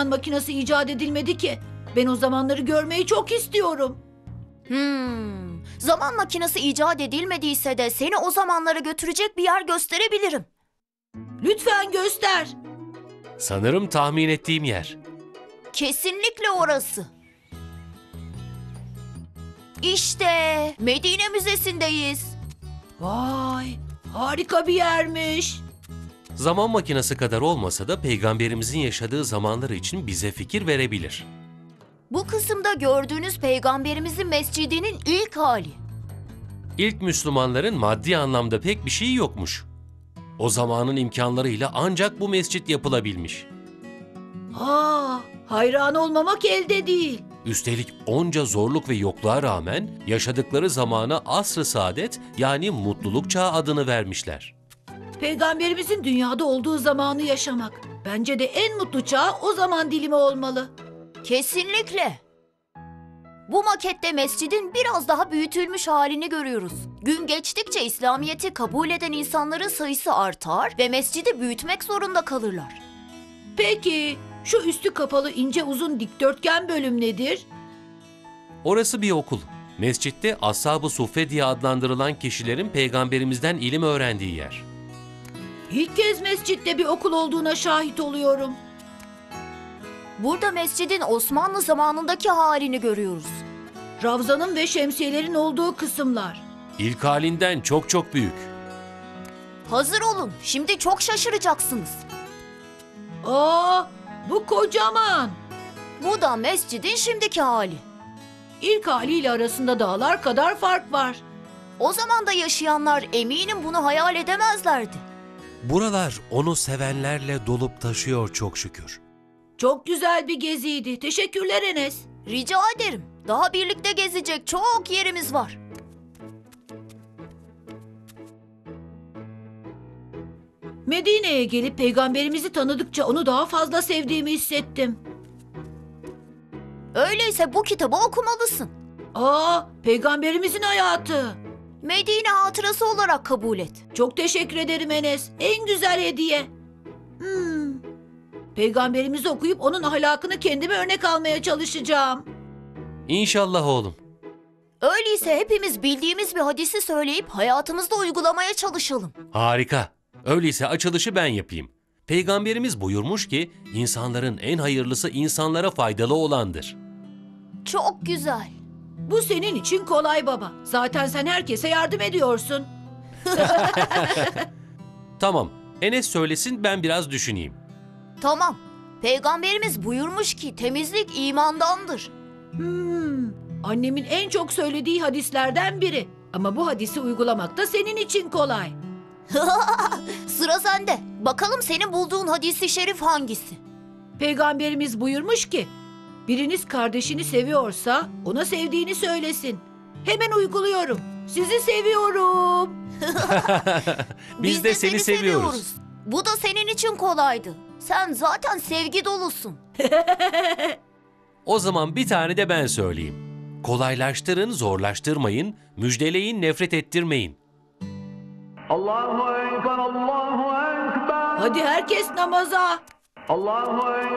zaman makinesi icat edilmedi ki? Ben o zamanları görmeyi çok istiyorum. Zaman makinesi icat edilmediyse de seni o zamanlara götürecek bir yer gösterebilirim. Lütfen göster. Sanırım tahmin ettiğim yer. Kesinlikle orası. İşte Medine Müzesi'ndeyiz. Vay, harika bir yermiş. Zaman makinesi kadar olmasa da peygamberimizin yaşadığı zamanlar için bize fikir verebilir. Bu kısımda gördüğünüz peygamberimizin mescidinin ilk hali. İlk Müslümanların maddi anlamda pek bir şeyi yokmuş. O zamanın imkanlarıyla ancak bu mescit yapılabilmiş. Hayran olmamak elde değil. Üstelik onca zorluk ve yokluğa rağmen yaşadıkları zamana asr-ı saadet yani mutluluk çağı adını vermişler. Peygamberimizin dünyada olduğu zamanı yaşamak. Bence de en mutlu çağ o zaman dilimi olmalı. Kesinlikle. Bu makette mescidin biraz daha büyütülmüş halini görüyoruz. Gün geçtikçe İslamiyet'i kabul eden insanların sayısı artar ve mescidi büyütmek zorunda kalırlar. Peki, şu üstü kapalı ince uzun dikdörtgen bölüm nedir? Orası bir okul. Mescitte Ashab-ı Suffe diye adlandırılan kişilerin peygamberimizden ilim öğrendiği yer. İlk kez mescitte bir okul olduğuna şahit oluyorum. Burada mescidin Osmanlı zamanındaki halini görüyoruz. Ravzanın ve şemsiyelerin olduğu kısımlar. İlk halinden çok çok büyük. Hazır olun, şimdi çok şaşıracaksınız. Bu kocaman. Bu da mescidin şimdiki hali. İlk haliyle arasında dağlar kadar fark var. O zaman da yaşayanlar eminim bunu hayal edemezlerdi. Buralar onu sevenlerle dolup taşıyor çok şükür. Çok güzel bir geziydi. Teşekkürler Enes. Rica ederim. Daha birlikte gezecek çok yerimiz var. Medine'ye gelip peygamberimizi tanıdıkça onu daha fazla sevdiğimi hissettim. Öyleyse bu kitabı okumalısın. Peygamberimizin hayatı. Medine hatırası olarak kabul et. Çok teşekkür ederim Enes. En güzel hediye. Peygamberimizi okuyup onun ahlakını kendime örnek almaya çalışacağım. İnşallah oğlum. Öyleyse hepimiz bildiğimiz bir hadisi söyleyip hayatımızda uygulamaya çalışalım. Harika. Öyleyse açılışı ben yapayım. Peygamberimiz buyurmuş ki insanların en hayırlısı insanlara faydalı olandır. Çok güzel. Bu senin için kolay baba. Zaten sen herkese yardım ediyorsun. Tamam, Enes söylesin ben biraz düşüneyim. Tamam. Peygamberimiz buyurmuş ki temizlik imandandır. Annemin en çok söylediği hadislerden biri. Ama bu hadisi uygulamak da senin için kolay. Sıra sende. Bakalım senin bulduğun hadisi şerif hangisi? Peygamberimiz buyurmuş ki, biriniz kardeşini seviyorsa ona sevdiğini söylesin. Hemen uyguluyorum. Sizi seviyorum. Biz de seni seviyoruz. Bu da senin için kolaydı. Sen zaten sevgi dolusun. O zaman bir tane de ben söyleyeyim. Kolaylaştırın, zorlaştırmayın, müjdeleyin, nefret ettirmeyin. Allahu Ekber, Allahu Ekber. Hadi herkes namaza. Allahu Ekber.